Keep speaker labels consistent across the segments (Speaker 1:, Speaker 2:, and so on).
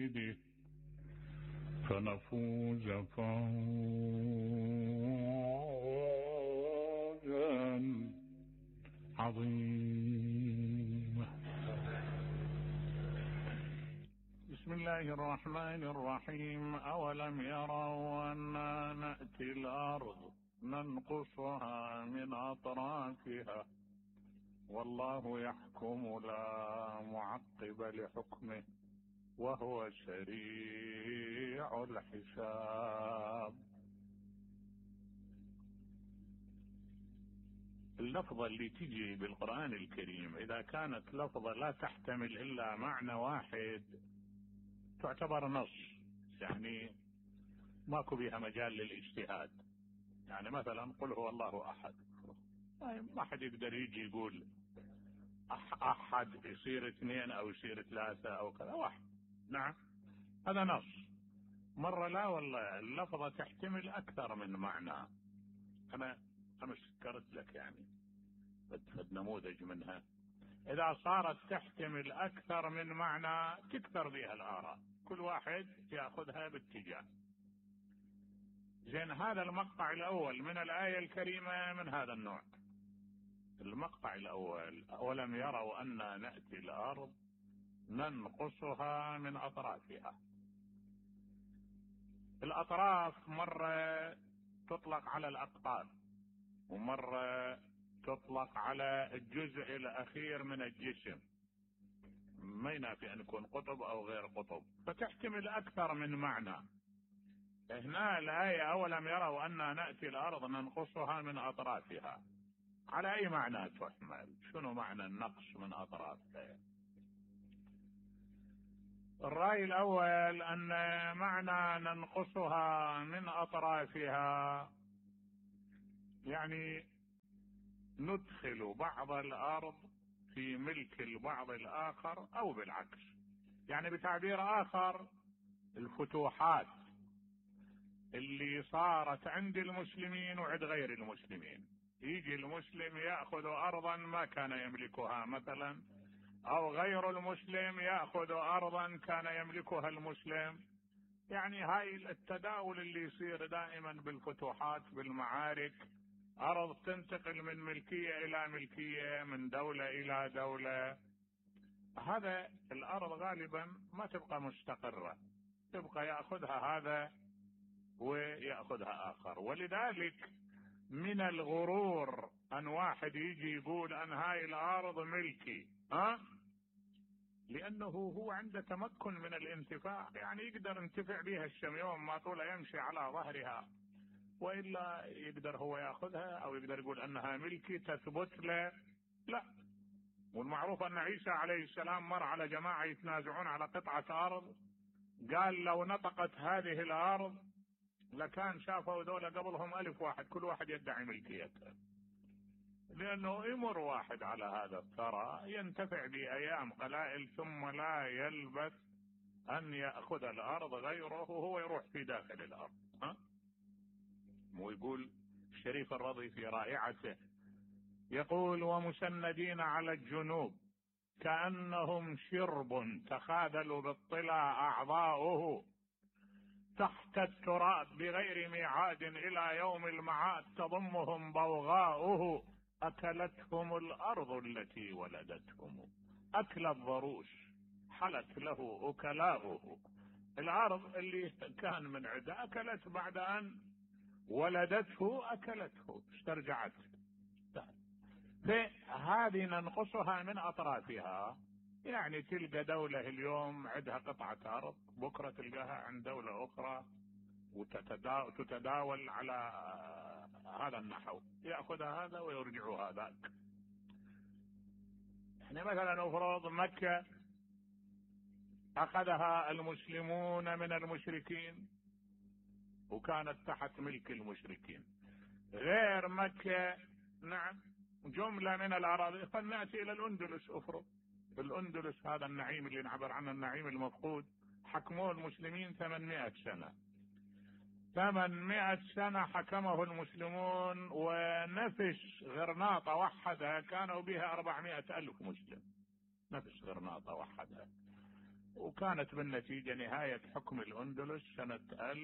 Speaker 1: بيده فنفوز فوزا عظيما. بسم الله الرحمن الرحيم. أولم يروا أنا نأتي الأرض ننقصها من أطرافها والله يحكم لا معقب لحكمه وهو سريع الحساب. اللفظة اللي تجي بالقرآن الكريم إذا كانت لفظة لا تحتمل إلا معنى واحد تعتبر نص، يعني ماكو بها مجال للاجتهاد. يعني مثلا قل هو الله أحد، ما حد يقدر يجي يقول أحد يصير اثنين أو يصير ثلاثة أو كذا، واحد. نعم هذا نص. مرة لا والله اللفظة تحتمل أكثر من معنى. أنا ذكرت لك يعني بدفد نموذج منها. إذا صارت تحتمل أكثر من معنى تكثر بها الآراء، كل واحد يأخذها باتجاه. زين، هذا المقطع الأول من الآية الكريمة من هذا النوع. المقطع الأول أولم يروا أنا نأتي الأرض ننقصها من أطرافها. الأطراف مرة تطلق على الأقطاب ومرة تطلق على الجزء الأخير من الجسم، ما ينافي أن يكون قطب أو غير قطب، فتحتمل أكثر من معنى. هنا الآية أولم يروا أنا نأتي الأرض ننقصها من أطرافها، على أي معنى تحمل؟ شنو معنى النقص من أطرافها؟ الرأي الأول أن معنى ننقصها من أطرافها يعني ندخل بعض الأرض في ملك البعض الآخر أو بالعكس. يعني بتعبير آخر الفتوحات اللي صارت عند المسلمين وعند غير المسلمين، يجي المسلم يأخذ أرضا ما كان يملكها مثلا، أو غير المسلم يأخذ أرضا كان يملكها المسلم. يعني هاي التداول اللي يصير دائما بالفتوحات بالمعارك، أرض تنتقل من ملكية إلى ملكية، من دولة إلى دولة. هذا الأرض غالبا ما تبقى مستقرة، تبقى يأخذها هذا ويأخذها آخر. ولذلك من الغرور أن واحد يجي يقول أن هاي الأرض ملكي، لأنه هو عنده تمكن من الانتفاع، يعني يقدر ينتفع بها الشم يوم ما طول يمشي على ظهرها، وإلا يقدر هو يأخذها أو يقدر يقول أنها ملكي تثبت له. لا. والمعروف أن عيسى عليه السلام مر على جماعة يتنازعون على قطعة أرض، قال لو نطقت هذه الأرض لكان شافوا دولة قبلهم 1000 واحد كل واحد يدعي ملكيته، لأنه يمر واحد على هذا الثرى ينتفع بأيام قلائل ثم لا يلبث أن يأخذ الأرض غيره وهو يروح في داخل الأرض. ويقول الشريف الرضي في رائعته، يقول ومسندين على الجنوب كأنهم شرب تخاذلوا بالطلا أعضاؤه تحت التراب بغير ميعاد إلى يوم المعاد تضمهم بوغاؤه أكلتهم الأرض التي ولدتهم أكل الضروس حلت له أكلاؤه. الأرض اللي كان من عدة أكلت بعد أن ولدته أكلته استرجعت. فهذه ننقصها من أطرافها، يعني تلقى دولة اليوم عندها قطعة أرض بكرة تلقاها عند دولة أخرى وتتداول على هذا النحو، يأخذها هذا ويرجع هذاك. يعني مثلا أفرض مكة أخذها المسلمون من المشركين وكانت تحت ملك المشركين، غير مكة نعم جملة من الأراضي. فلنأتي إلى الأندلس. أفرض الأندلس هذا النعيم اللي نعبر عنه النعيم المفقود، حكموه المسلمين 800 سنة. 800 سنة حكمه المسلمون، ونفس غرناطة وحدها كانوا بها 400 ألف مسلم. نفس غرناطة وحدها وكانت بالنتيجة نهاية حكم الأندلس سنة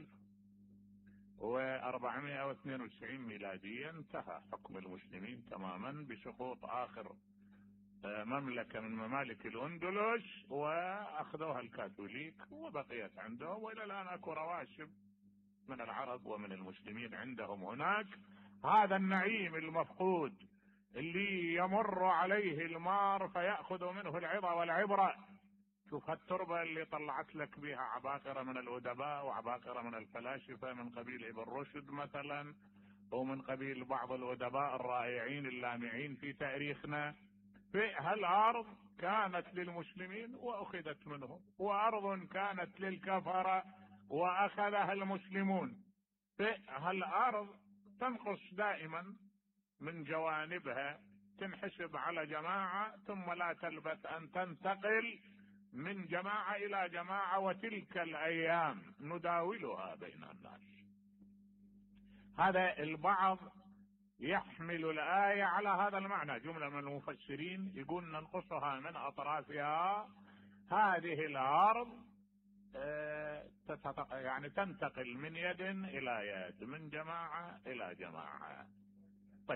Speaker 1: 1492 ميلادية. انتهى حكم المسلمين تماما بسقوط آخر مملكة من ممالك الأندلس، وأخذوها الكاثوليك وبقيت عندهم، وإلى الآن أكو رواشب من العرب ومن المسلمين عندهم هناك. هذا النعيم المفقود اللي يمر عليه المار فيأخذ منه العظة والعبرة. شوف هالتربة اللي طلعت لك بها عباقرة من الأدباء وعباقرة من الفلاسفة من قبيل ابن رشد مثلا، ومن قبيل بعض الأدباء الرائعين اللامعين في تاريخنا. في هالأرض كانت للمسلمين وأخذت منهم، وأرض كانت للكفرة وأخذها المسلمون. في هالأرض تنقص دائما من جوانبها، تنحسب على جماعة ثم لا تلبث أن تنتقل من جماعة إلى جماعة، وتلك الأيام نداولها بين الناس. هذا البعض يحمل الآية على هذا المعنى. جملة من المفسرين يقول ننقصها من أطرافها. هذه الأرض يعني تنتقل من يد إلى يد، من جماعة إلى جماعة. طيب،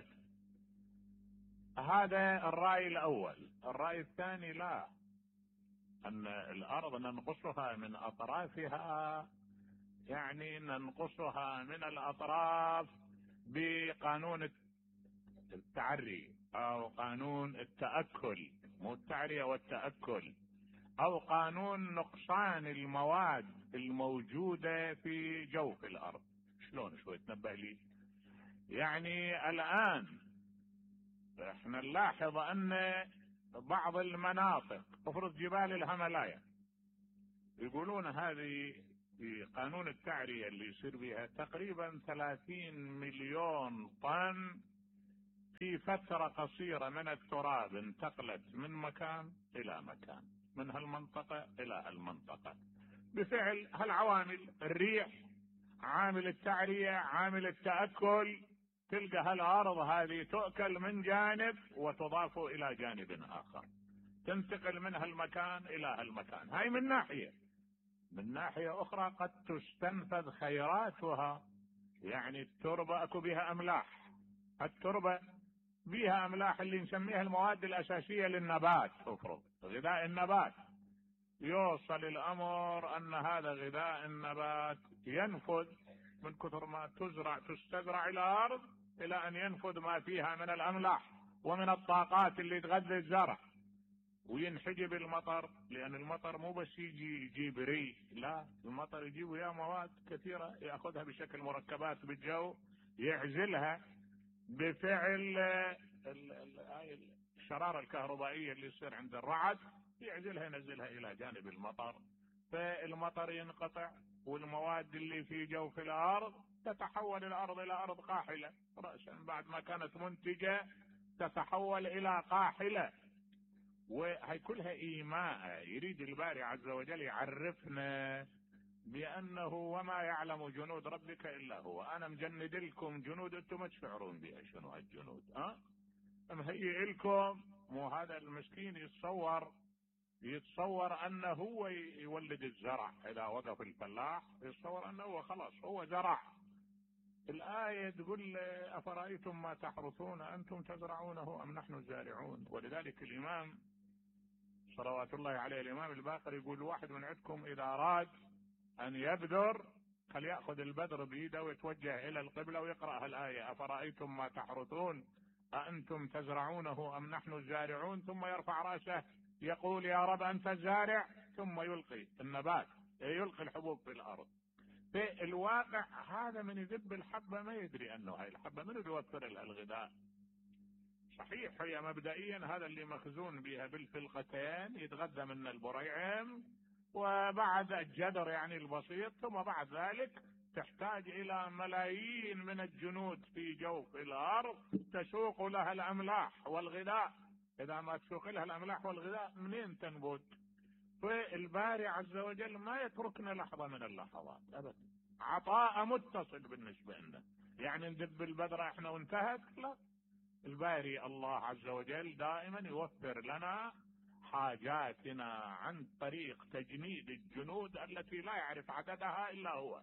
Speaker 1: هذا الرأي الأول. الرأي الثاني لا، أن الأرض ننقصها من أطرافها يعني ننقصها من الأطراف بقانون التعري أو قانون التأكل، مو التعرية والتأكل، أو قانون نقصان المواد الموجودة في جوف الأرض. شلون شوي تنبه لي؟ يعني الآن احنا نلاحظ أن بعض المناطق، افرض جبال الهيمالايا، يقولون هذه في قانون التعرية اللي يصير بها تقريبا 30 مليون طن في فترة قصيرة من التراب انتقلت من مكان إلى مكان، من هالمنطقة إلى هالمنطقة، بفعل هالعوامل. الريح عامل التعرية، عامل التأكل. تلقى هالأرض هذه تؤكل من جانب وتضاف إلى جانب آخر، تنتقل من هالمكان إلى هالمكان. هاي من ناحية. من ناحية أخرى قد تستنفذ خيراتها. يعني التربة أكو بها أملاح، التربة بها أملاح اللي نسميها المواد الأساسية للنبات. افرض غذاء النبات، يوصل الأمر أن هذا غذاء النبات ينفذ من كثر ما تستزرع إلى الأرض، إلى أن ينفذ ما فيها من الأملاح ومن الطاقات اللي تغذي الزرع، وينحجب المطر. لأن المطر مو بس يجيب ري، لا، المطر يجيب وياه مواد كثيرة يأخذها بشكل مركبات بالجو، يعزلها بفعل الشرارة الكهربائية اللي يصير عند الرعد، يعزلها ينزلها إلى جانب المطر، فالمطر ينقطع، والمواد اللي في جوف الأرض تتحول الأرض إلى أرض قاحلة رأسا، بعد ما كانت منتجة تتحول إلى قاحلة. وهي كلها إيماء. يريد الباري عز وجل يعرفنا بأنه وما يعلم جنود ربك إلا هو. أنا مجند لكم جنود أنتم ما تشعرون بها. شنو هالجنود؟ مهيئ لكم. مو هذا المسكين يتصور أنه هو يولد الزرع. إذا وقف الفلاح يتصور أنه هو خلاص هو زرع. الآية تقول أفرأيتم ما تحرثون أنتم تزرعونه أم نحن الزارعون. ولذلك الإمام صلوات الله عليه، الإمام الباقر، يقول واحد من عندكم إذا أراد أن يبذر فليأخذ البذر بيده ويتوجه إلى القبلة ويقرأ الآية أفرأيتم ما تحرثون أأنتم تزرعونه أم نحن الزارعون، ثم يرفع رأسه يقول يا رب أنت الزارع، ثم يلقي النبات، يلقي الحبوب في الأرض. في الواقع هذا من يذب الحبة ما يدري أنه هاي الحبة من يوفر لها الغذاء. صحيح هي مبدئيا هذا اللي مخزون بها بالفلقتين يتغذى من البريعم، وبعد الجدر يعني البسيط، ثم بعد ذلك تحتاج إلى ملايين من الجنود في جوف الأرض تسوق لها الأملاح والغذاء. إذا ما تسوق لها الأملاح والغذاء منين تنبت؟ فالباري عز وجل ما يتركنا لحظة من اللحظات أبدا، عطاء متصل بالنسبة لنا. يعني ندب البذرة احنا وانتهت؟ لا، الباري الله عز وجل دائما يوفر لنا حاجاتنا عن طريق تجنيد الجنود التي لا يعرف عددها إلا هو.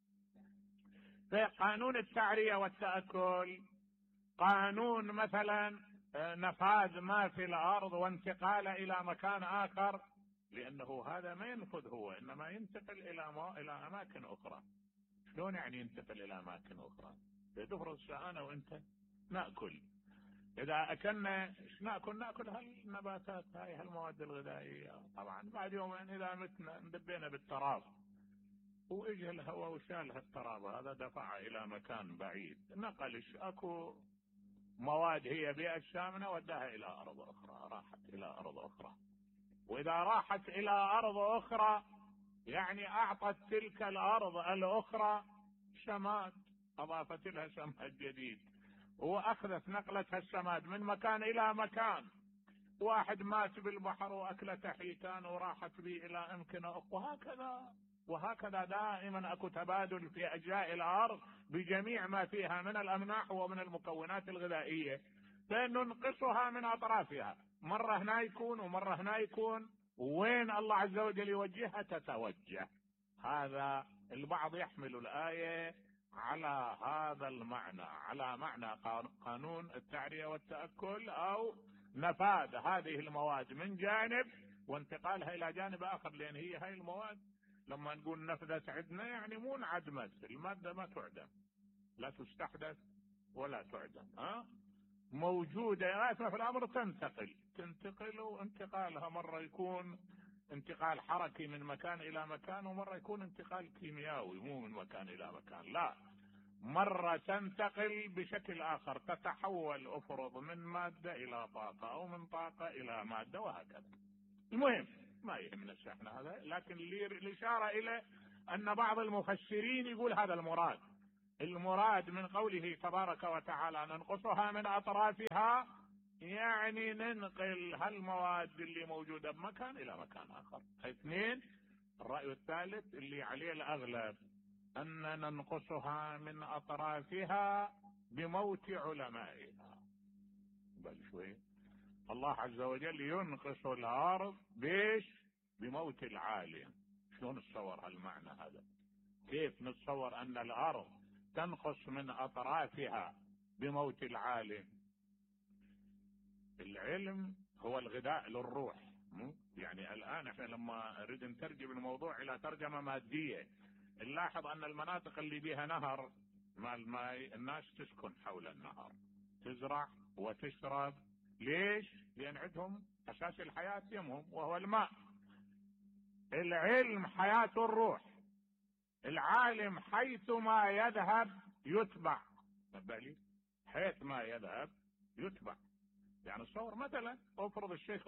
Speaker 1: فقانون التعرية والتأكل قانون مثلا نفاذ ما في الأرض وانتقال إلى مكان آخر، لأنه هذا ما ينفذ هو، إنما ينتقل إلى أماكن أخرى. شلون يعني ينتقل إلى أماكن أخرى؟ تفرض أنا وأنت نأكل، إذا أكلنا إيش نأكل؟ نأكل هالنباتات هاي، هالمواد الغذائية. طبعا بعد يومين إذا متنا ندبينا بالتراب، وإجى الهواء وشال هالتراب هذا دفعه إلى مكان بعيد، نقلش أكو مواد هي بيئة الشامنة وداها إلى أرض أخرى، راحت إلى أرض أخرى. وإذا راحت إلى أرض أخرى يعني أعطت تلك الأرض الأخرى شماد، أضافت لها شماد جديد، وأخذت نقلتها الشماد من مكان إلى مكان. واحد مات بالبحر وأكلته حيتان وراحت به إلى أمكنة أخرى، وهكذا دائما أكو تبادل في أجزاء الأرض بجميع ما فيها من الأملاح ومن المكونات الغذائية، فننقصها من أطرافها، مرة هنا يكون ومرة هنا يكون، وين الله عز وجل يوجهها تتوجه. هذا البعض يحمل الآية على هذا المعنى، على معنى قانون التعرية والتأكل أو نفاذ هذه المواد من جانب وانتقالها إلى جانب آخر، لأن هي هاي المواد لما نقول نفذت عندنا يعني مو انعدمت، المادة ما تعدم، لا تستحدث ولا تعدم، موجودة لازم في الأمر تنتقل، وانتقالها مرة يكون انتقال حركي من مكان إلى مكان، ومرة يكون انتقال كيميائي مو من مكان إلى مكان، لا، مرة تنتقل بشكل آخر، تتحول أفرض من مادة إلى طاقة أو من طاقة إلى مادة وهكذا. المهم ما يهمنا احنا هذا، لكن الإشارة إلى أن بعض المفسرين يقول هذا المراد من قوله تبارك وتعالى ننقصها من أطرافها، يعني ننقل هالمواد اللي موجودة بمكان إلى مكان آخر. اثنين، الرأي الثالث اللي عليه الأغلب أن ننقصها من أطرافها بموت علمائها. بل شوي، الله عز وجل ينقص الأرض بموت العالم. شلون نتصور هالمعنى هذا؟ كيف نتصور أن الأرض تنقص من أطرافها بموت العالم؟ العلم هو الغذاء للروح، يعني الآن احنا لما نريد نترجم الموضوع إلى ترجمة مادية نلاحظ أن المناطق اللي بها نهر مع الماء الناس تسكن حول النهر، تزرع وتشرب. ليش؟ لأن عندهم أساس الحياة يمهم وهو الماء. العلم حياة الروح، العالم حيثما يذهب يتبع، حيث ما يذهب يتبع. يعني الصور مثلا افرض الشيخ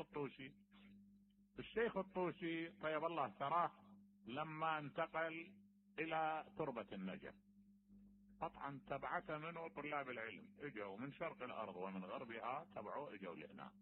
Speaker 1: الطوسي طيب الله ثراه لما انتقل الى تربة النجف، قطعا تبعته منه طلاب العلم، اجوا من شرق الارض ومن غربها تبعوه، اجوا لهنا.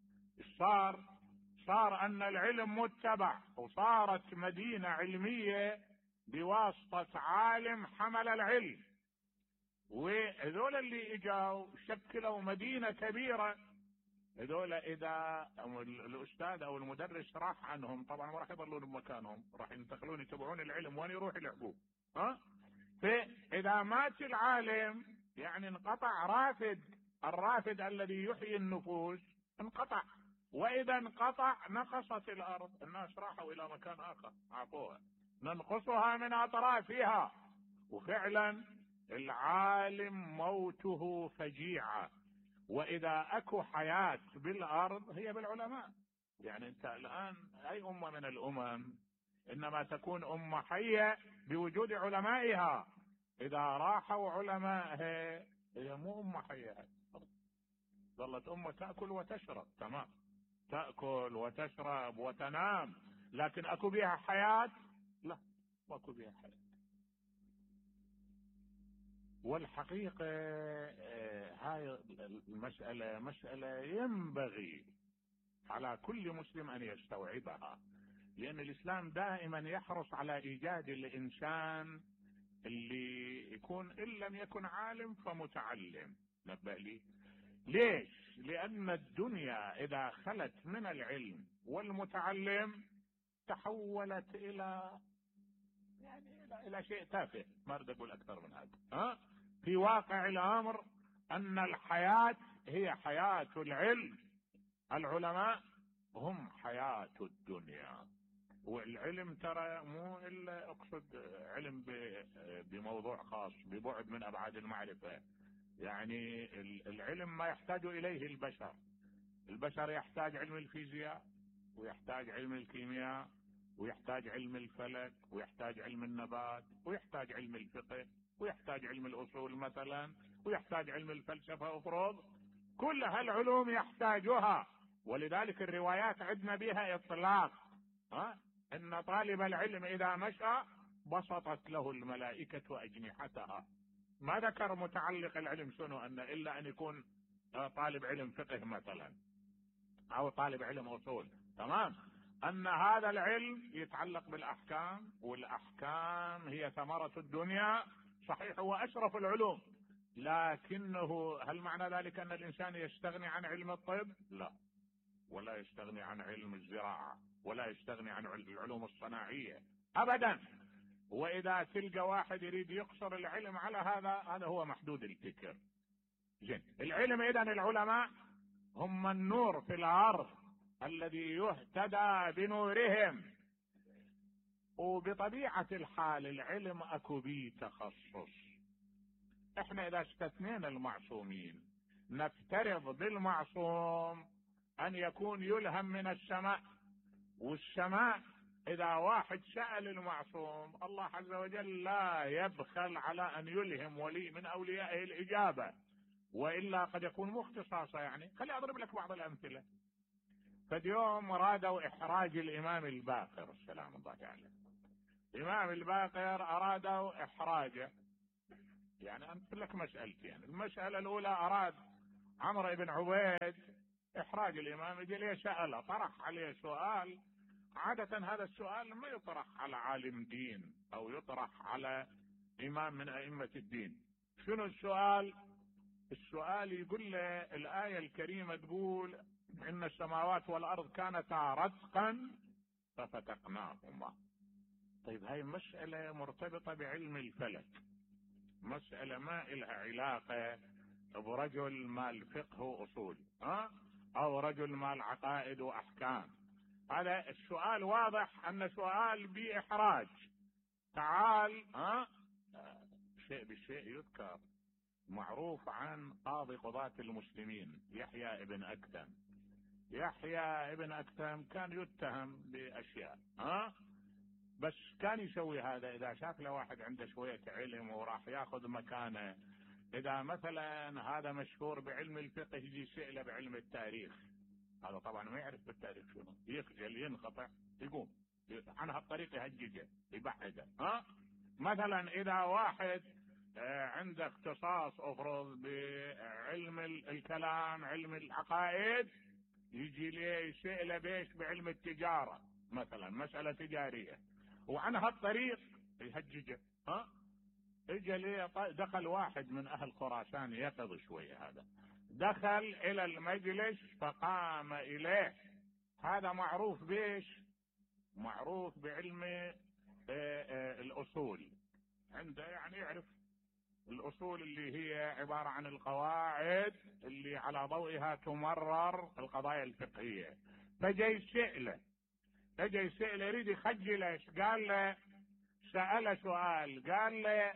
Speaker 1: صار ان العلم متبع، وصارت مدينة علمية بواسطة عالم حمل العلم، وهذول اللي اجوا شكلوا مدينة كبيرة. هذول اذا الاستاذ او المدرس راح عنهم طبعا ما راح يضلون بمكانهم، راح ينتقلون يتبعون العلم وين يروح يلعبوه. فاذا مات العالم يعني انقطع الرافد الذي يحيي النفوس انقطع، واذا انقطع نقصت الارض، الناس راحوا الى مكان اخر عطوها، ننقصها من اطرافها. وفعلا العالم موته فجيعة، واذا اكو حياة بالارض هي بالعلماء. يعني انت الان اي امة من الامم انما تكون امة حية بوجود علمائها، اذا راحوا علمائها هي مو امة حية، ظلت امة تأكل وتشرب، تمام، تأكل وتشرب وتنام، لكن اكو بها حياة؟ لا، ماكو بها حياة. والحقيقة هاي المسألة مسألة ينبغي على كل مسلم أن يستوعبها، لأن الإسلام دائما يحرص على إيجاد الإنسان اللي يكون إن لم يكن عالم فمتعلم. نبأ لي ليش؟ ليش؟ لأن الدنيا إذا خلت من العلم والمتعلم تحولت إلى إلى شيء تافه، ما أريد أقول أكثر من هذا. في واقع الأمر أن الحياة هي حياة العلم، العلماء هم حياة الدنيا. والعلم ترى مو إلا أقصد علم بموضوع خاص، ببعد من أبعاد المعرفة. يعني العلم ما يحتاج إليه البشر. البشر يحتاج علم الفيزياء، ويحتاج علم الكيمياء، ويحتاج علم الفلك، ويحتاج علم النبات، ويحتاج علم الفقه، ويحتاج علم الأصول مثلا، ويحتاج علم الفلسفة وفروض. كل هالعلوم يحتاجها. ولذلك الروايات عندنا بها إطلاق، إن طالب العلم إذا مشى بسطت له الملائكة أجنحتها. ما ذكر متعلق العلم شنو، أن إلا أن يكون طالب علم فقه مثلا أو طالب علم أصول، تمام، أن هذا العلم يتعلق بالأحكام، والأحكام هي ثمرة الدنيا. صحيح هو أشرف العلوم، لكنه هل معنى ذلك أن الإنسان يستغني عن علم الطب؟ لا، ولا يستغني عن علم الزراعة، ولا يستغني عن العلوم الصناعية أبدا. وإذا تلقى واحد يريد يقصر العلم على هذا هو محدود الفكر. زين، العلم إذن العلماء هم النور في الأرض الذي يهتدى بنورهم. وبطبيعة الحال العلم أكو بيه تخصص. احنا إذا استثنينا المعصومين نفترض بالمعصوم أن يكون يلهم من السماء، والسماء إذا واحد سأل المعصوم الله عز وجل لا يبخل على أن يلهم ولي من أوليائه الإجابة، وإلا قد يكون مختصاصة. يعني خلي أضرب لك بعض الأمثلة. فاليوم رادوا إحراج الإمام الباقر السلام الله عليه. الإمام الباقر أرادوا إحراجه. يعني أمثل لك مسألتين. المسألة الأولى أراد عمرو بن عبيد إحراج الإمام، يجي ليه سأله، طرح عليه سؤال. عادة هذا السؤال ما يطرح على عالم دين أو يطرح على إمام من أئمة الدين. شنو السؤال؟ السؤال يقول له الآية الكريمة تقول إن السماوات والأرض كانتا رتقا ففتقناهما. طيب هاي مسألة مرتبطة بعلم الفلك، مسألة ما إلها علاقة برجل مال فقه وأصول أو رجل مال عقائد وأحكام. هذا السؤال واضح أن سؤال بإحراج. تعال شيء بالشيء يذكر. معروف عن قاضي قضاة المسلمين يحيى ابن أكثم. يحيى ابن أكثم كان يتهم بأشياء بس كان يسوي هذا إذا شاف له واحد عنده شوية علم وراح ياخذ مكانه. إذا مثلا هذا مشهور بعلم الفقه يجي يسأله بعلم التاريخ، هذا طبعا ما يعرف بالتاريخ شنو، يخجل ينقطع يقوم عن هالطريق يهججه يبعده. مثلا إذا واحد عنده اختصاص افرض بعلم الكلام علم العقائد يجي ليه يسأله بيش بعلم التجارة مثلا مسألة تجارية، وعن هالطريق يهججه. اجى ليه دخل واحد من اهل خراسان يقظ شوية، هذا دخل الى المجلس فقام اليه. هذا معروف بيش؟ معروف بعلم الاصول، عنده يعني يعرف الأصول اللي هي عبارة عن القواعد اللي على ضوئها تمرر القضايا الفقهية. فجاي سئله يريد يخجله. قال له سأل سؤال، قال له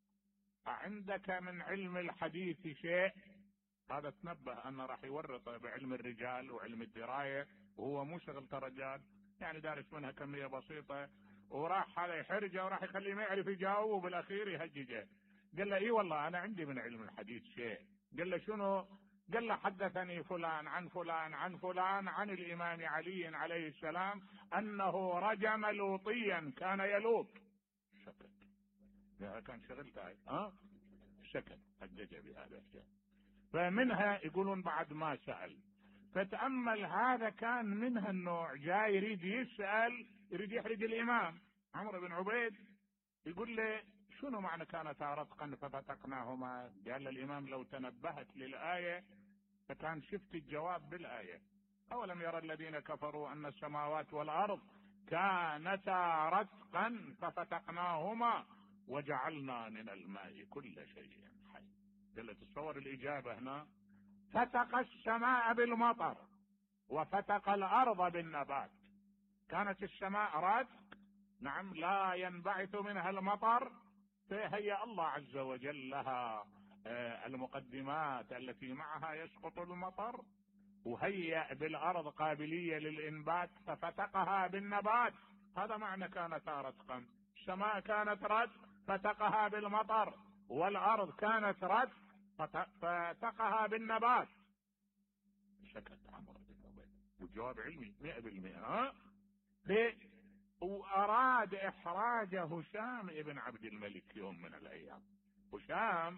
Speaker 1: عندك من علم الحديث شيء؟ هذا تنبه أنه راح يورطه بعلم الرجال وعلم الدراية، وهو مو شغل رجال، يعني دارس منها كمية بسيطة، وراح هذا يحرجه وراح يخليه ما يعرف يجاوب وبالأخير يهججه. قال له اي والله انا عندي من علم الحديث شيء. قال له شنو؟ قال له حدثني فلان عن فلان عن فلان عن الامام علي عليه السلام انه رجم لوطيا كان يلوط. سكت، كان شغلته هاي سكت، هجج بهذا الشيء. فمنها يقولون بعد ما سأل. فتأمل هذا كان منها النوع، جاي يريد يسأل، يريد يحرج الامام عمرو بن عبيد. يقول له شنو معنى كانتا رتقا ففتقناهما؟ قال الإمام لو تنبهت للآية فكان شفت الجواب بالآية: أولم يرى الذين كفروا أن السماوات والأرض كانتا رتقا ففتقناهما وجعلنا من الماء كل شيء حي. قال تصور الإجابة هنا: فتق السماء بالمطر وفتق الأرض بالنبات. كانت السماء رتق، نعم، لا ينبعث منها المطر، فهيأ الله عز وجل لها المقدمات التي معها يسقط المطر، وهيأ بالأرض قابلية للإنبات ففتقها بالنبات. هذا معنى كانتا رتقا. السماء كانت رتق فتقها بالمطر، والأرض كانت رتق فتقها بالنبات. سكت عمرو بن عبيد والجواب علمي 100%. وأراد إحراج هشام ابن عبد الملك يوم من الأيام. هشام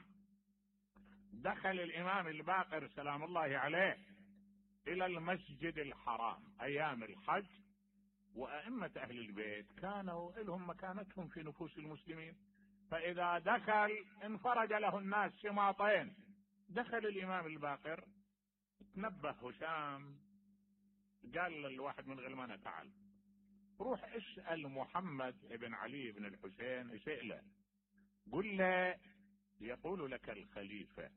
Speaker 1: دخل الإمام الباقر سلام الله عليه إلى المسجد الحرام أيام الحج، وأئمة أهل البيت كانوا لهم مكانتهم في نفوس المسلمين، فإذا دخل انفرج له الناس شماطين. دخل الإمام الباقر، تنبه هشام، قال للواحد من غلمانه: تعال روح اسأل محمد بن علي بن الحسين، اسأله قل له يقول لك الخليفة: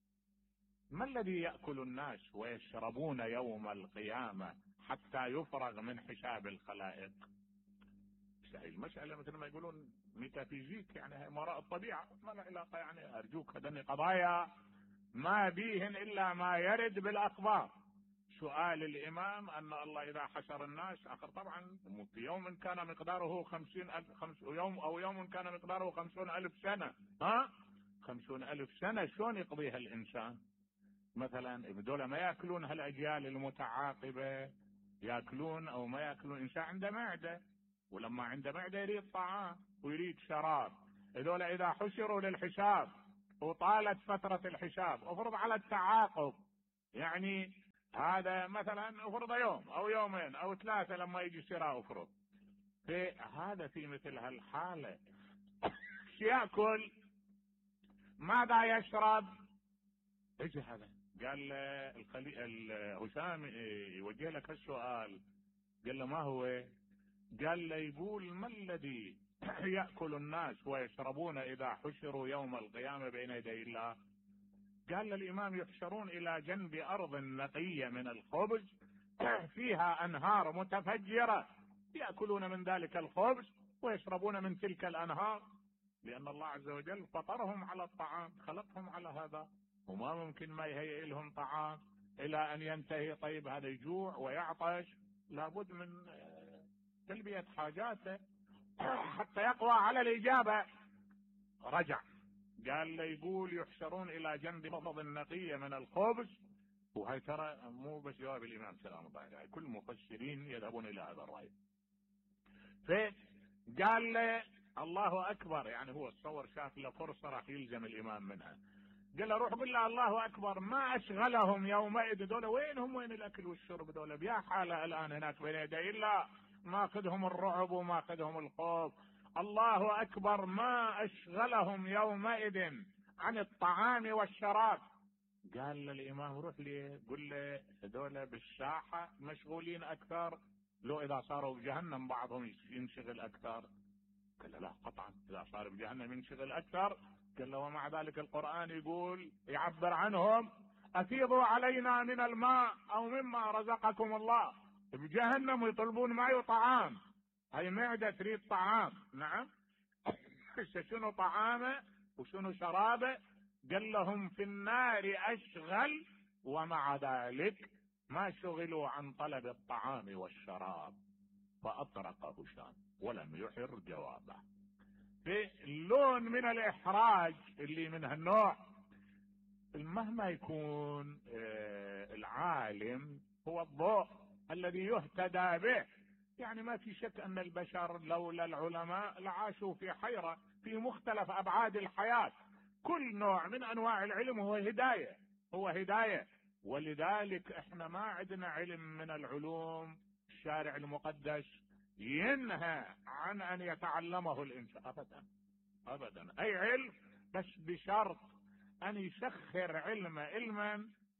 Speaker 1: ما الذي يأكل الناس ويشربون يوم القيامة حتى يفرغ من حساب الخلائق؟ المسألة مثل ما يقولون ميتافيزيك، يعني ما وراء الطبيعة، ما له علاقة. يعني أرجوك، هذني قضايا ما بيهن إلا ما يرد بالأخبار. سؤال الإمام أن الله إذا حشر الناس آخر، طبعا في يوم كان مقداره 50,000 يوم كان مقداره 50,000 سنة. 50,000 سنة شلون يقضيها الإنسان؟ مثلا بدول ما يأكلون هالأجيال المتعاقبة، يأكلون أو ما يأكلون. إنسان عنده معدة، ولما عنده معدة يريد طعام ويريد شراب. هذول إذا حشروا للحساب وطالت فترة الحساب، افرض على التعاقب، يعني هذا مثلا افرض يوم او يومين او 3 لما يجي سراء، افرض في هذا في مثل هالحالة يأكل ماذا يشرب؟ ايش هذا؟ قال هشام يوجه لك السؤال، قال له: ما هو؟ قال له: يقول: ما الذي يأكل الناس ويشربون إذا حشروا يوم القيامة بين يدي الله؟ قال الإمام: يحشرون إلى جنب أرض نقية من الخبز فيها أنهار متفجرة، يأكلون من ذلك الخبز ويشربون من تلك الأنهار، لأن الله عز وجل فطرهم على الطعام، خلقهم على هذا، وما ممكن ما يهيئ لهم طعام إلى أن ينتهي. طيب هذا يجوع ويعطش، لابد من تلبية حاجاته حتى يقوى على الإجابة. رجع قال له: يقول يحشرون إلى جنب أرض نقية من الخبز. وهي ترى مو بس جواب الإمام سلام الله عليه، كل المفسرين يذهبون إلى هذا الرأي. فقال له: الله أكبر، يعني هو تصور شاف له فرصة راح يلزم الإمام منها. قال له: روح قل له الله أكبر، ما أشغلهم يومئذ دول، وينهم وين الأكل والشرب دول؟ بيا حالة الآن هناك بين يدي الله، ما أخذهم الرعب وما أخذهم الخوف. الله أكبر، ما أشغلهم يومئذ عن الطعام والشراب. قال للإمام: روح لي قل له هذول بالساحة مشغولين أكثر، لو إذا صاروا بجهنم بعضهم ينشغل أكثر. قال له: لا قطعا، إذا صار بجهنم ينشغل أكثر. قال له: ومع ذلك القرآن يقول يعبر عنهم: أفيضوا علينا من الماء أو مما رزقكم الله. بجهنم ويطلبون ماء وطعام، هاي معدة تريد طعام. نعم. شنو طعامه وشنو شرابه؟ قال لهم: في النار أشغل، ومع ذلك ما شغلوا عن طلب الطعام والشراب. فأطرق هشام ولم يحر جوابه. في اللون من الإحراج اللي من هالنوع، مهما يكون العالم هو الضوء الذي يهتدى به. يعني ما في شك أن البشر لولا العلماء لعاشوا في حيرة في مختلف أبعاد الحياة. كل نوع من أنواع العلم هو هداية، هو هداية. ولذلك احنا ما عندنا علم من العلوم الشارع المقدس ينهى عن أن يتعلمه الإنسان أبدا أبدا. أي علم، بس بشرط أن يسخر علما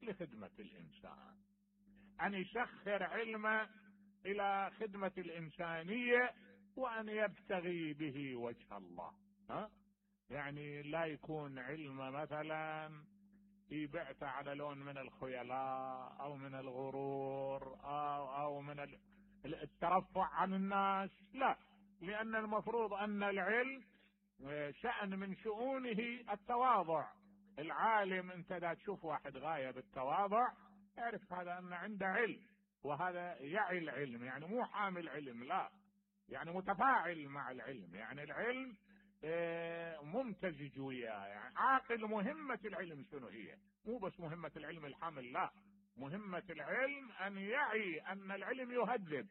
Speaker 1: لخدمة الإنسان، أن يسخر علمه إلى خدمة الإنسانية وأن يبتغي به وجه الله. يعني لا يكون علم مثلا يبعث على لون من الخيلاء أو من الغرور أو من الترفع عن الناس، لا، لأن المفروض أن العلم شأن من شؤونه التواضع. العالم انت اذا تشوف واحد غاية بالتواضع اعرف هذا ان عنده علم، وهذا يعي العلم، يعني مو حامل علم، لا، يعني متفاعل مع العلم، يعني العلم ممتزج وياه، يعني عاقل. مهمة العلم شنو هي؟ مو بس مهمة العلم الحمل، لا، مهمة العلم ان يعي ان العلم يهذب.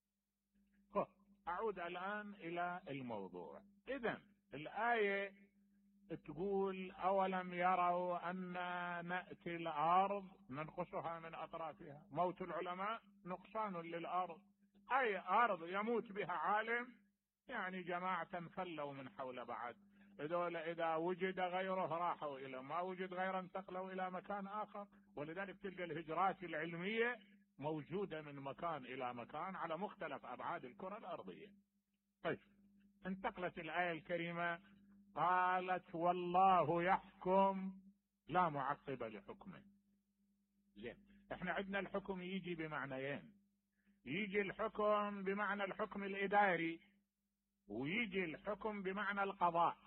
Speaker 1: اعود الان الى الموضوع. اذا الآية تقول اولم يروا أنا نأتي الارض ننقصها من اطرافها. موت العلماء نقصان للارض، اي ارض يموت بها عالم يعني جماعة فلوا من حول بعد، هذول اذا وجد غيره راحوا الى، ما وجد غيره انتقلوا الى مكان اخر. ولذلك تلقى الهجرات العلمية موجودة من مكان الى مكان على مختلف ابعاد الكرة الارضية. طيب، انتقلت الآية الكريمة قالت والله يحكم لا معقب لحكمه. زين، احنا عندنا الحكم يجي بمعنيين، يجي الحكم بمعنى الحكم الإداري، ويجي الحكم بمعنى القضاء.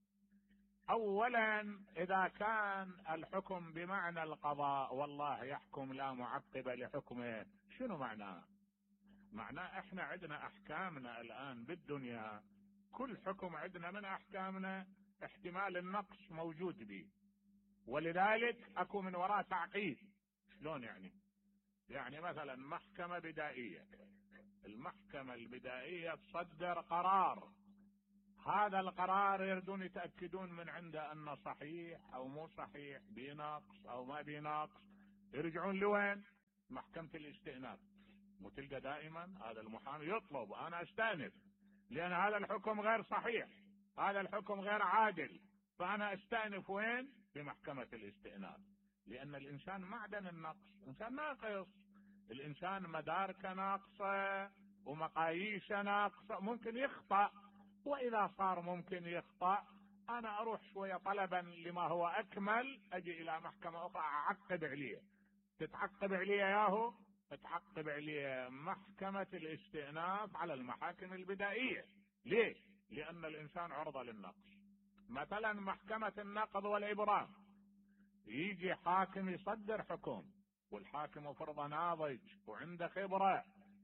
Speaker 1: اولا اذا كان الحكم بمعنى القضاء، والله يحكم لا معقب لحكمه، شنو معناه؟ معناه احنا عندنا احكامنا الان بالدنيا، كل حكم عندنا من احكامنا احتمال النقص موجود به، ولذلك اكو من وراء تعقيد. شلون يعني؟ يعني مثلا محكمة بدائية، المحكمة البدائية تصدر قرار، هذا القرار يردون يتأكدون من عنده انه صحيح او مو صحيح، بنقص او ما بنقص، يرجعون لوين؟ محكمة الاستئناف. وتلقى دائما هذا المحامي يطلب انا استأنف لان هذا الحكم غير صحيح، هذا الحكم غير عادل، فانا استأنف وين؟ بمحكمة الاستئناف. لان الانسان معدن النقص، الانسان ناقص، الانسان مداركه ناقصة ومقاييسه ناقصة، ممكن يخطأ، واذا صار ممكن يخطأ انا اروح شوية طلبا لما هو اكمل، اجي الى محكمة اخرى اعقب عليه. تتعقب عليه ياهو، تعقب عليه محكمة الاستئناف على المحاكم البدائية. ليه؟ لان الانسان عرضة للنقص. مثلا محكمة النقض والابرام، يجي حاكم يصدر حكم، والحاكم فرض ناضج وعنده خبرة،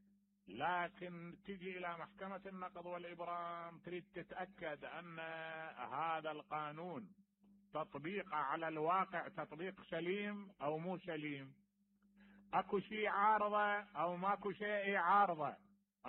Speaker 1: لكن تجي الى محكمة النقض والابرام تريد تتأكد ان هذا القانون تطبيقه على الواقع تطبيق سليم او مو سليم، اكو شيء عارضة او ماكو شيء عارضة.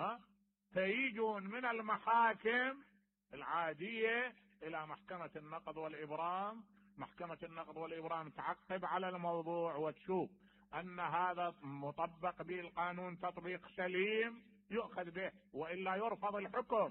Speaker 1: فيجون من المحاكم العادية الى محكمة النقض والابرام، محكمة النقض والابرام تعقب على الموضوع وتشوف ان هذا مطبق به القانون تطبيق سليم يؤخذ به، والا يرفض الحكم.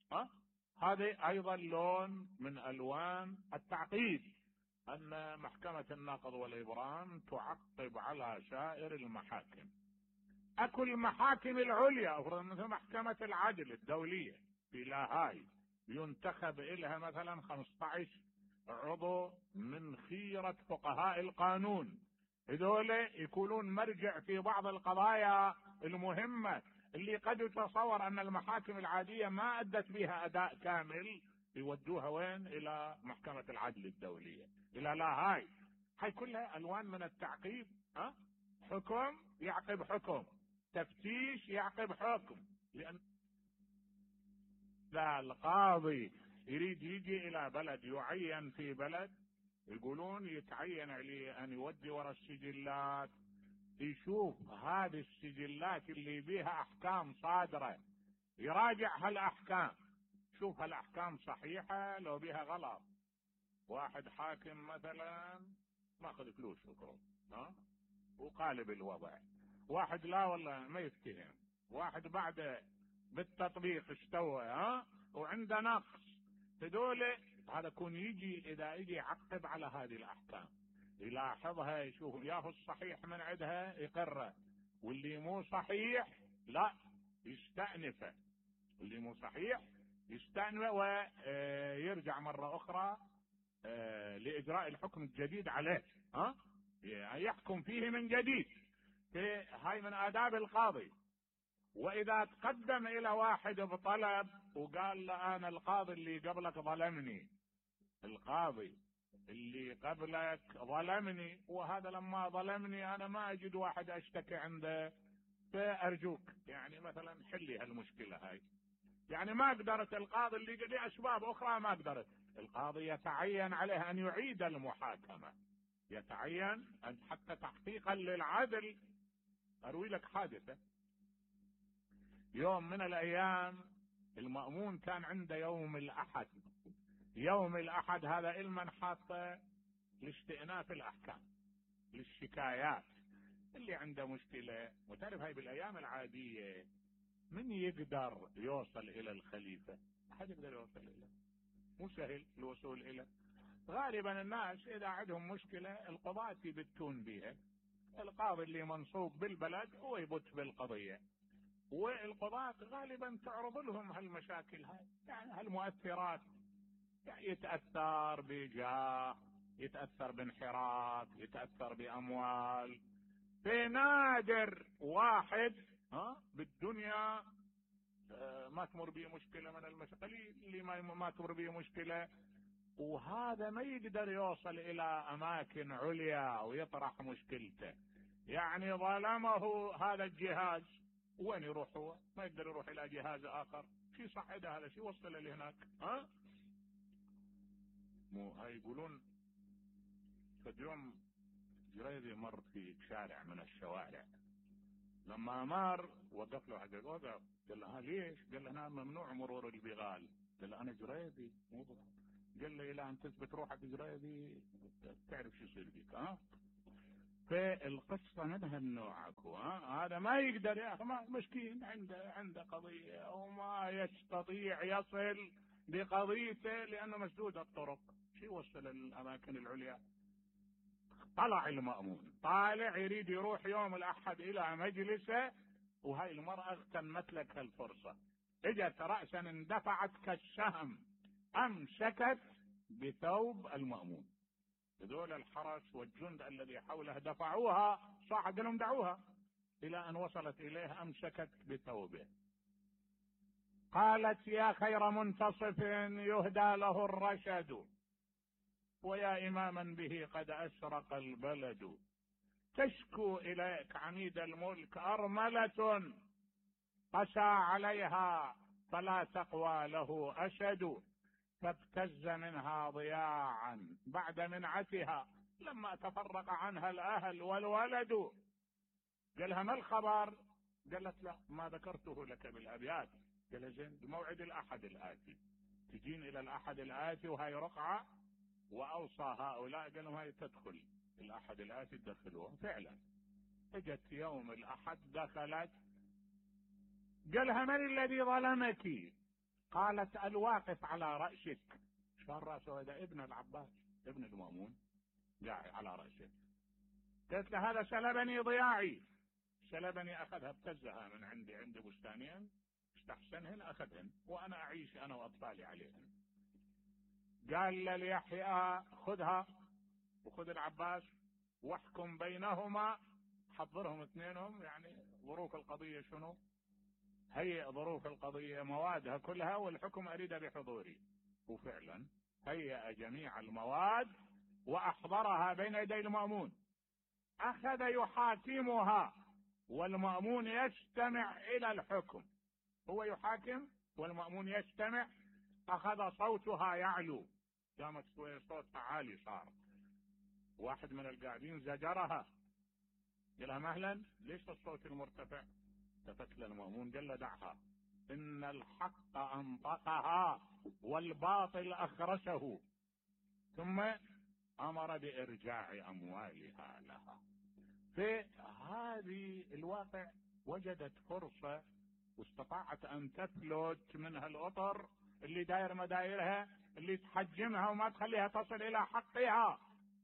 Speaker 1: هذا ايضا لون من الوان التعقيد، ان محكمة النقض والابرام تعقب على سائر المحاكم. اكو المحاكم العليا مثل محكمة العدل الدولية في لاهاي، ينتخب لها مثلا 15 عضو من خيرة فقهاء القانون، هذول يكونون مرجع في بعض القضايا المهمة اللي قد يتصور ان المحاكم العادية ما ادت بها اداء كامل، يودوها وين؟ الى محكمة العدل الدولية، الى لاهاي. هاي كلها الوان من التعقيب. حكم يعقب حكم، تفتيش يعقب حكم. لان لا، القاضي يريد يجي الى بلد يعين في بلد، يقولون يتعين عليه ان يودي ورا السجلات، يشوف هذه السجلات اللي بيها احكام صادرة، يراجع هالاحكام، شوف هالاحكام صحيحة لو بيها غلط. واحد حاكم مثلا ماخذ فلوس فكره وقالب الوضع، واحد لا والله ما يفتهم، واحد بعد بالتطبيق استوى وعنده نقص، هذول هذا يكون يجي اذا يجي يعقب على هذه الاحكام، يلاحظها يشوف ياهو الصحيح من عندها يقره، واللي مو صحيح لا يستأنفه، واللي مو صحيح يستأنفه ويرجع مرة أخرى لإجراء الحكم الجديد عليه، يحكم فيه من جديد. هاي من آداب القاضي. وإذا تقدم إلى واحد بطلب وقال له أنا القاضي اللي قبلك ظلمني، القاضي اللي قبلك ظلمني، وهذا لما ظلمني أنا ما أجد واحد أشتكي عنده، فأرجوك يعني مثلا حلي هالمشكلة هاي. يعني ما قدرت القاضي اللي لأسباب أخرى ما قدرت، القاضي يتعين عليه أن يعيد المحاكمة، يتعين أن حتى تحقيقا للعدل. أروي لك حادثة. يوم من الأيام المأمون كان عنده يوم الأحد. يوم الأحد هذا علما حاطه لاستئناف الأحكام، للشكايات اللي عنده مشكلة. وتعرف هاي بالأيام العادية من يقدر يوصل إلى الخليفة؟ أحد يقدر يوصل إليه، مو سهل الوصول إليه. غالبا الناس إذا عندهم مشكلة القضاة يبتون بها، القاضي اللي منصوب بالبلد هو يبت بالقضية، والقضاة غالبا تعرض لهم هالمشاكل هاي، يعني هالمؤثرات، يعني يتأثر بجاه، يتأثر بانحراف، يتأثر بأموال. في نادر واحد بالدنيا ما تمر به مشكلة من المشاكل اللي ما تمر به مشكلة، وهذا ما يقدر يوصل إلى أماكن عليا ويطرح مشكلته. يعني ظلمه هذا الجهاز، وين يروح؟ هو ما يقدر يروح إلى جهاز آخر. شي صعده هذا، شي وصل لهناك؟ مو هاي يقولون فد يوم جريدي مر في شارع من الشوارع، لما مر وقف له حق وقف، قال له ليش؟ قال له هنا ممنوع مرور البغال. قال له انا جريدي مو بغال. قال له الى ان تثبت روحك جريدي تعرف شو يصير بك. فالقصه من هالنوع اكو. هذا ما يقدر يا اخي، مسكين عنده قضيه وما يستطيع يصل بقضيته لانه مسدود الطرق. شو يوصل الاماكن العليا؟ طلع المأمون طالع يريد يروح يوم الأحد إلى مجلسه، وهاي المرأة اغتنمت لك الفرصة، اجت رأسا اندفعت كالسهم، أمسكت بثوب المأمون. هذول الحرس والجند الذي حوله دفعوها، صاحب لهم دعوها، إلى أن وصلت إليه أمسكت بثوبه. قالت يا خير منتصف يهدى له الرشد، ويا إماما به قد أشرق البلد، تشكو إليك عميد الملك أرملة، قسى عليها فلا تقوى له أشد، فابتز منها ضياعا بعد منعتها لما تفرق عنها الأهل والولد. قالها ما الخبر؟ قالت لا ما ذكرته لك بالأبيات. قال زين، موعد الأحد الآتي، تجين إلى الأحد الآتي وهي رقعة، وأوصى هؤلاء قالوا هاي تدخل الأحد الآتي تدخلوها. فعلا اجت يوم الأحد دخلت، قالها من الذي ظلمك؟ قالت الواقف على رأسك. شان رأسه؟ هذا ابن العباس ابن المأمون قاعد على رأسه. قالت له هذا سلبني ضياعي، سلبني، أخذها ابتزها من عندي بستانين استحسنهن أخذهن، وأنا أعيش أنا وأطفالي عليهن. قال ليحيى خذها وخذ العباس واحكم بينهما، حضرهم اثنينهم. يعني ظروف القضية شنو؟ هيئ ظروف القضية موادها كلها والحكم أريد بحضوري. وفعلا هيئ جميع المواد وأحضرها بين يدي المأمون، أخذ يحاكمها والمأمون يستمع إلى الحكم. هو يحاكم والمأمون يستمع. أخذ صوتها يعلو، قامت صوتها عالي صار. واحد من القاعدين زجرها، قالها مهلا ليش الصوت المرتفع؟ التفت للمأمون قال له دعها، إن الحق أنطقها والباطل أخرسه. ثم أمر بإرجاع أموالها لها. في هذه الواقع وجدت فرصة واستطاعت أن تفلت منها الأطر اللي داير مدايرها، اللي تحجمها وما تخليها تصل إلى حقها.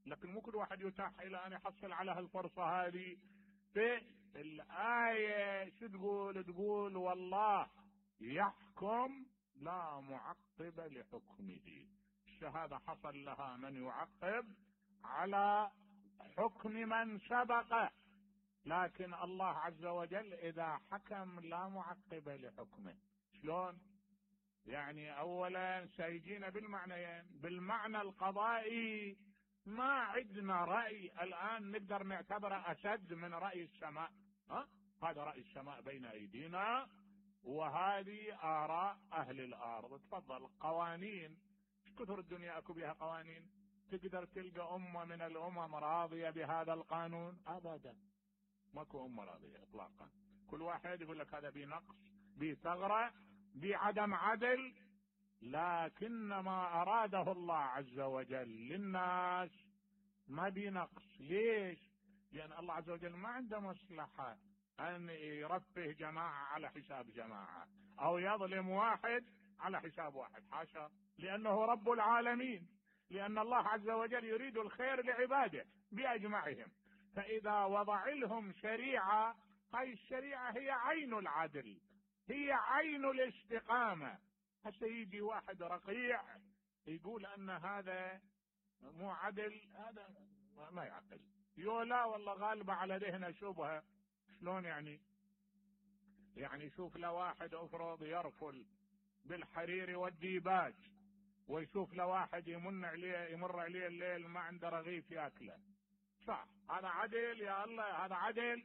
Speaker 1: لكن مو كل واحد يتاح إلى أن يحصل على هالفرصة هذه. في الآية شو تقول؟ تقول والله يحكم لا معقب لحكمه. الشهادة حصل لها من يعقب على حكم من سبقه، لكن الله عز وجل إذا حكم لا معقب لحكمه. شلون؟ يعني أولا سيجينا بالمعنيين. بالمعنى القضائي ما عندنا رأي الآن نقدر نعتبره أشد من رأي السماء. هذا رأي السماء بين أيدينا، وهذه آراء أهل الأرض. تفضل. قوانين، كثر الدنيا أكو بها قوانين. تقدر تلقى أمة من الأمم راضية بهذا القانون؟ أبدا، ماكو أمة راضية إطلاقا. كل واحد يقول لك هذا بنقص، بثغرة، بعدم عدل. لكن ما أراده الله عز وجل للناس ما بنقص. ليش؟ لأن الله عز وجل ما عنده مصلحة أن يرفه جماعة على حساب جماعة، أو يظلم واحد على حساب واحد، حاشا، لأنه رب العالمين. لأن الله عز وجل يريد الخير لعباده بأجمعهم. فإذا وضع لهم شريعة، هاي الشريعة هي عين العدل، هي عين الاستقامة. هسه يجي واحد رقيع يقول أن هذا مو عدل، هذا ما يعقل. لا والله غالبة على ذهنه شبهة. شلون يعني؟ يعني شوف له واحد افرض يرفل بالحرير والديباج، ويشوف له واحد يمر عليه الليل ما عنده رغيف ياكله، صح؟ هذا عدل يا الله؟ هذا عدل؟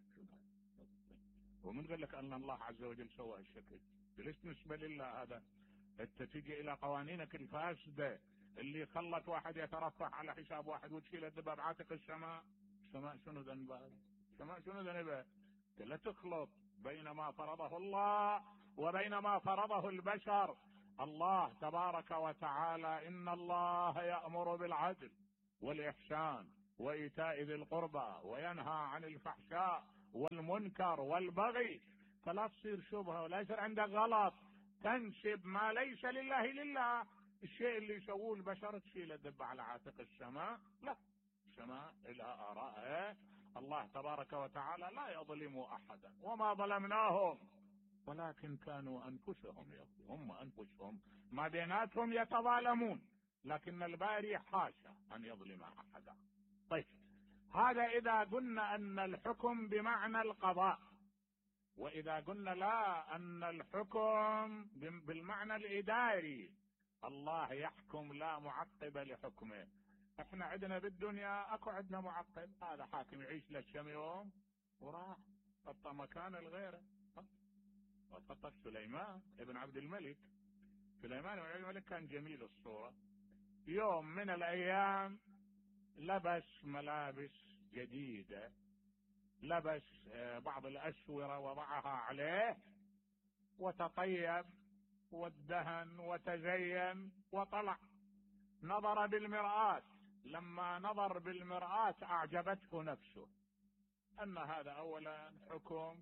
Speaker 1: ومن قال لك ان الله عز وجل سوى هالشكل؟ ليش بالنسبه لله هذا؟ انت تجي الى قوانينك الفاسده اللي خلت واحد يترفع على حساب واحد وتشيل الدباب عاتق السماء. السماء شنو ذنبها؟ السماء شنو ذنبها؟ لا تخلط بين ما فرضه الله وبين ما فرضه البشر. الله تبارك وتعالى إن الله يأمر بالعدل والإحسان وإيتاء ذي القربى وينهى عن الفحشاء والمنكر والبغي. فلا تصير شبهة ولا يصير عندك غلط تنسب ما ليس لله لله. الشيء اللي يسووه البشر تشيل الدب على عاتق السماء؟ لا، السماء لها آراء. الله تبارك وتعالى لا يظلم أحدا، وما ظلمناهم ولكن كانوا أنفسهم يظلمون. هم أنفسهم ما بيناتهم يتظالمون، لكن الباري حاشا أن يظلم أحدا. طيب، هذا إذا قلنا أن الحكم بمعنى القضاء. وإذا قلنا لا، أن الحكم بالمعنى الإداري، الله يحكم لا معقب لحكمه. احنا عندنا بالدنيا اكو عندنا معقب، هذا حاكم يعيش له كم يوم وراح خط مكان الغيره. وخطت سليمان ابن عبد الملك. سليمان ابن عبد الملك كان جميل الصورة. يوم من الايام لبس ملابس جديدة، لبس بعض الاسورة وضعها عليه، وتطيب وادهن وتزين وطلع. نظر بالمرآة، لما نظر بالمرآة أعجبته نفسه أن هذا أولا حكم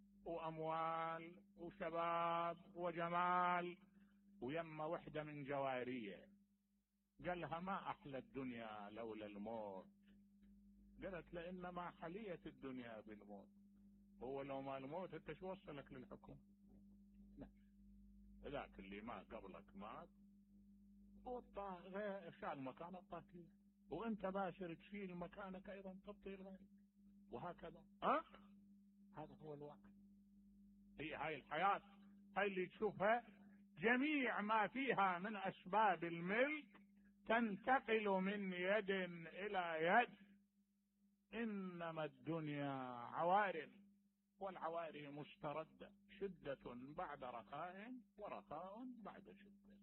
Speaker 1: وأموال وشباب وجمال ويما وحدة من جواريه. قالها ما أحلى الدنيا لولا الموت. قالت لإنما حليت الدنيا بالموت. هو لو ما الموت أنت شو وصلك للحكم؟ لا، ذاك اللي ما قبلك مات شال مكان الطاكية، وانت باشر تشيل مكانك ايضا تبطيل غيرك، وهكذا. هذا هو الواقع. هي هاي الحياة، هاي اللي تشوفها جميع ما فيها من اسباب الملك تنتقل من يد الى يد. انما الدنيا عوار، والعواري مستردة، شدة بعد رخاء ورخاء بعد شدة.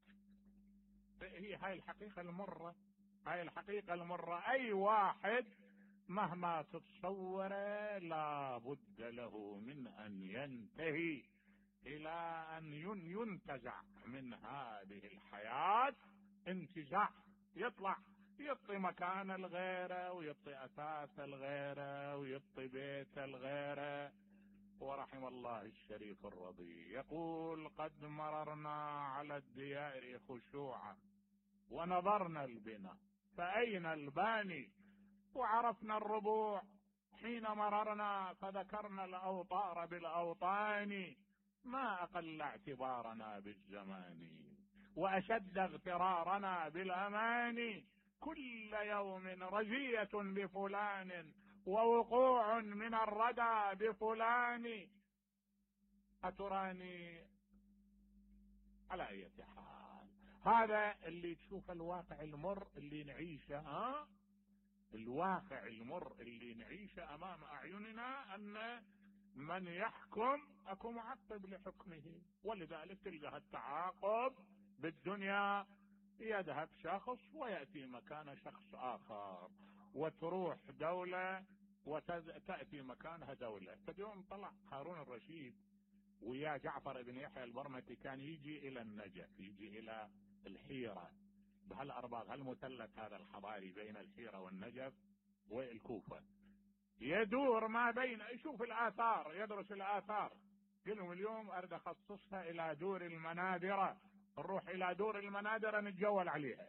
Speaker 1: هي هاي الحقيقة المرة، هاي الحقيقة المرة. أي واحد مهما تتصوره لا بد له من أن ينتهي إلى أن ينتزع من هذه الحياة انتزاع، يطلع يعطي مكان الغيره ويعطي أساس الغيره ويعطي بيت الغيره. ورحم الله الشريف الرضي يقول قد مررنا على الديار خشوعا ونظرنا البناء فأين الباني؟ وعرفنا الربوع حين مررنا فذكرنا الأوطار بالأوطان، ما أقل اعتبارنا بالزمان وأشد اغترارنا بالأمان. كل يوم رزية بفلان ووقوع من الردى بفلان. أتراني على أي حال؟ هذا اللي تشوف الواقع المر اللي نعيشه، الواقع المر اللي نعيشه أمام أعيننا، أن من يحكم أكو معقب لحكمه. ولذلك تلقى التعاقب بالدنيا، يذهب شخص ويأتي مكان شخص آخر، وتروح دولة وتأتي مكانها دولة. فاليوم طلع هارون الرشيد ويا جعفر بن يحيى البرمكي، كان يجي إلى النجف، يجي إلى الحيرة بهالأرباط، هالمثلث هذا الحضاري بين الحيرة والنجف والكوفة، يدور ما بين، يشوف الآثار، يدرس الآثار. قلهم اليوم أريد أخصصها إلى دور المنادرة، نروح إلى دور المنادرة نتجول عليها.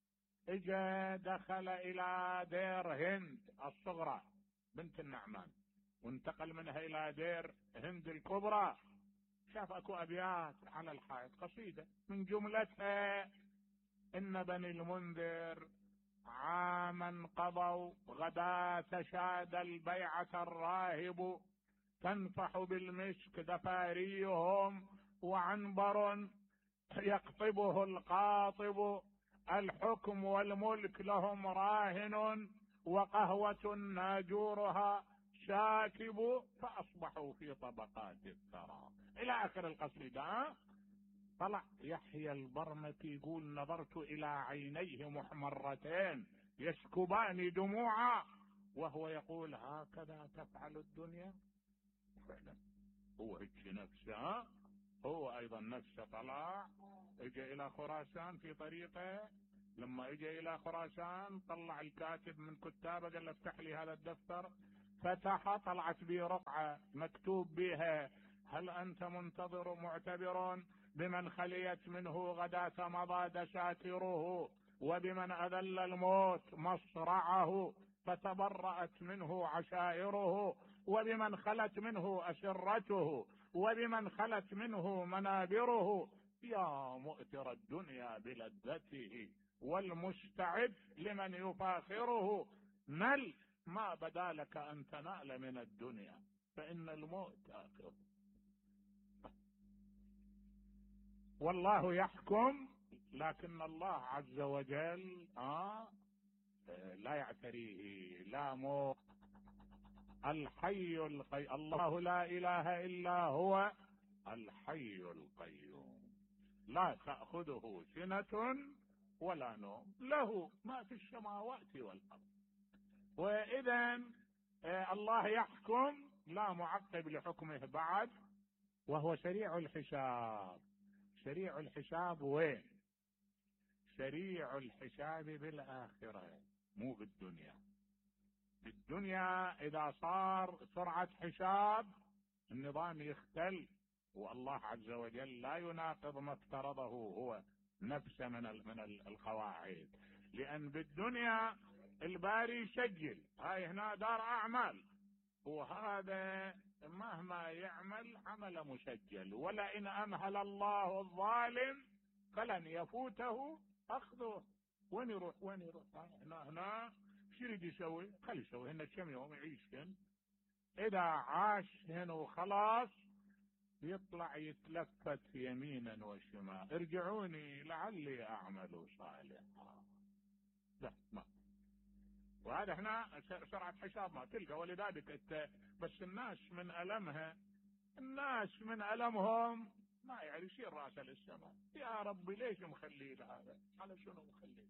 Speaker 1: إجا دخل إلى دير هند الصغرى بنت النعمان، وانتقل منها إلى دير هند الكبرى. شاف أكو أبيات على الحائط، قصيدة من جملتها: إن بني المنذر عاما قضوا غدا شاد البيعة الراهب، تنفح بالمسك دفاريهم وعنبر يقطبه القاطب، الحكم والملك لهم راهن وقهوة ناجورها شاكب، فأصبحوا في طبقات الثرى، إلى آخر القصيدة. طلع يحيى البرمكي يقول: نظرت إلى عينيه محمرتين يسكبان دموعا، وهو يقول: هكذا تفعل الدنيا. فعلا هو هيك نفسه، هو أيضا نفسه طلع، اجى إلى خراسان في طريقه. لما اجى إلى خراسان طلع الكاتب من كتابه، قال له: افتح لي هذا الدفتر. فتح، طلعت بيه رقعة مكتوب بها: هل أنت منتظر معتبر بمن خليت منه غداة مضى دساتره، وبمن أذل الموت مصرعه فتبرأت منه عشائره، وبمن خلت منه أسرته، وبمن خلت منه منابره، يا مؤثر الدنيا بلذته والمستعد لمن يفاخره، نل ما بدا لك أن تنال من الدنيا فإن الموت آخر. والله يحكم، لكن الله عز وجل لا يعتريه لا موت. الحي القيوم، الله لا إله إلا هو الحي القيوم، لا تأخذه سنة ولا نوم، له ما في السماوات والأرض. وإذا الله يحكم لا معقب لحكمه بعد، وهو سريع الحساب. سريع الحساب وين؟ سريع الحساب بالآخرة، مو بالدنيا. بالدنيا إذا صار سرعة حساب النظام يختل، والله عز وجل لا يناقض ما افترضه هو نفسه من القواعد. لأن بالدنيا الباري يسجل، هاي هنا دار أعمال، وهذا مهما يعمل عمل مسجل، ولئن أمهل الله الظالم فلن يفوته أخذه. وين يروح؟ وين يروح؟ هنا شو يريد يسوي؟ خلي يسوي هنا كم يوم يعيش هنا. إذا عاش هنا وخلاص يطلع يتلفت يمينا وشمال: ارجعوني لعلي أعمل صالحا. لا، ما. وهذا هنا سرعة حساب ما تلقى. ولذلك انت بس الناس من ألمها، الناس من ألمهم ما يعني يصير راسه للسماء: يا ربي ليش مخليه هذا؟ على شنو مخليه؟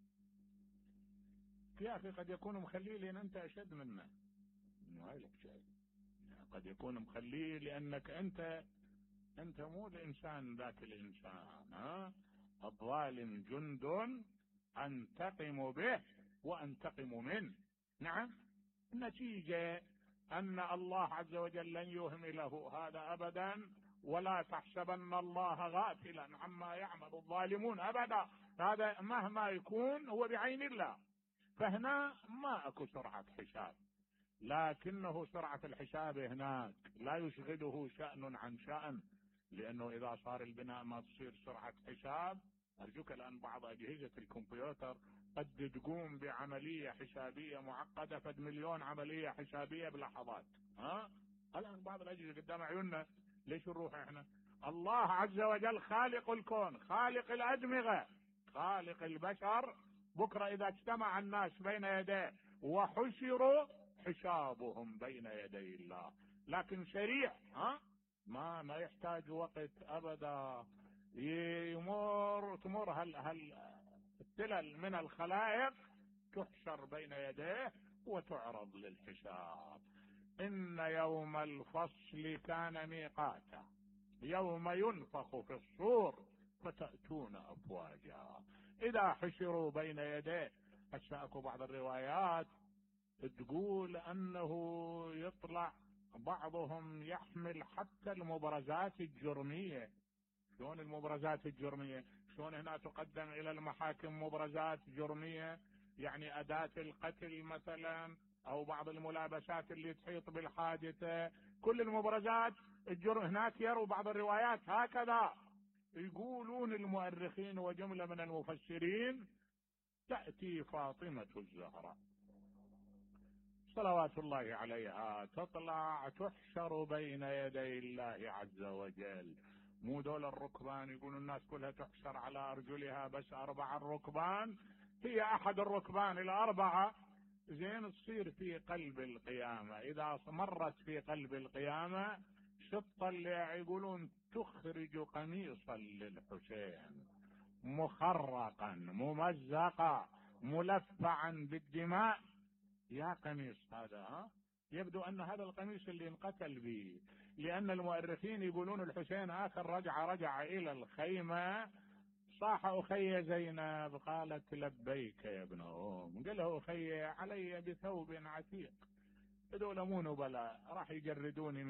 Speaker 1: يا أخي قد يكون مخليه لأن أنت أشد منه، ما لك شيء. قد يكون مخليه لأنك أنت مو الإنسان ذاك الإنسان. الظالم جند أنتقم به وأنتقم منه. نعم، النتيجة أن الله عز وجل لن يهمله هذا أبدا، ولا تحسبن الله غافلا عما يعمل الظالمون أبدا. هذا مهما يكون هو بعين الله. فهنا ما اكو سرعة حساب، لكنه سرعة الحساب هناك لا يشغله شأن عن شأن، لأنه إذا صار البناء ما تصير سرعة حساب. أرجوك، الآن بعض أجهزة الكمبيوتر قد تقوم بعملية حسابية معقدة، فد مليون عملية حسابية بلحظات. الآن بعض الأجهزة قدام عيوننا، ليش نروح إحنا؟ الله عز وجل خالق الكون، خالق الأدمغة، خالق البشر. بكرة إذا اجتمع الناس بين يديه وحشروا حسابهم بين يدي الله، لكن سريع. ما يحتاج وقت أبدا. تمر التلل من الخلائق تحشر بين يديه وتعرض للحساب. إن يوم الفصل كان ميقاتا، يوم ينفخ في الصور فتأتون أفواجا. إذا حشروا بين يديه، هسه اكو بعض الروايات تقول أنه يطلع بعضهم يحمل حتى المبرزات الجرمية. شلون المبرزات الجرمية؟ شلون هنا تقدم إلى المحاكم مبرزات جرمية، يعني أداة القتل مثلا، أو بعض الملابسات اللي تحيط بالحادثة، كل المبرزات الجرم هناك. يروا بعض الروايات هكذا، يقولون المؤرخين وجملة من المفسرين: تأتي فاطمة الزهراء صلوات الله عليها، تطلع تحشر بين يدي الله عز وجل. مو دول الركبان، يقولون الناس كلها تحشر على أرجلها، بس 4 الركبان، هي أحد الركبان ال4. زين، تصير في قلب القيامة. إذا مرت في قلب القيامة شط اللي يقولون تخرج قميصا للحسين مخرقا ممزقا ملفعا بالدماء. يا قميص هذا، يبدو أن هذا القميص اللي انقتل به، لأن المؤرخين يقولون الحسين آخر رجع إلى الخيمة، صاح أخي زينب، قالت لبيك يا ابن أم. قال له: أخي علي بثوب عتيق، هذول مو نبلاء، راح يجردوني